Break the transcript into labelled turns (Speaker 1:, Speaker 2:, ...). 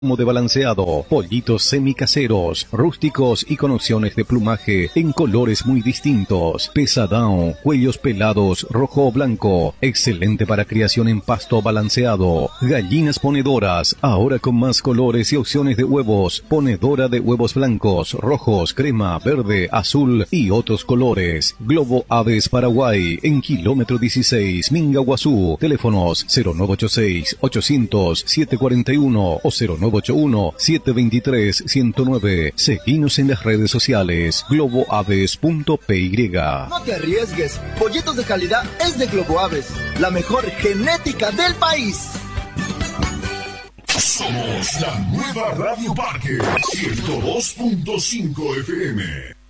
Speaker 1: Como de balanceado, pollitos semicaseros, rústicos y con opciones de plumaje en colores muy distintos. Pesadão, cuellos pelados, rojo o blanco, excelente para criación en pasto balanceado. Gallinas ponedoras, ahora con más colores y opciones de huevos. Ponedora de huevos blancos, rojos, crema, verde, azul y otros colores. Globo Aves Paraguay, en kilómetro 16, Mingaguazú. Teléfonos 0986-800-741 o 0981-723-109. Seguinos en las redes sociales, globoaves.py.
Speaker 2: No te arriesgues, pollitos de calidad es de Globo Aves, la mejor genética del país.
Speaker 3: Somos la nueva Radio Parque 102.5 FM.